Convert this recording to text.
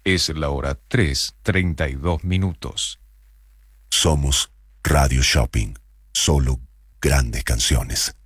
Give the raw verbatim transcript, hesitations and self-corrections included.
Es la hora tres, treinta y dos minutos. Somos Radio Shopping. Solo grandes canciones.